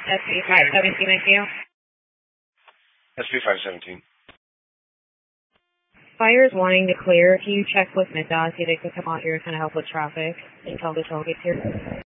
SB 517, I see you. SB 517. Fire is wanting to clear. Can you check with MIDDOT, see if they can come out here and kind of help with traffic until the toll gets here?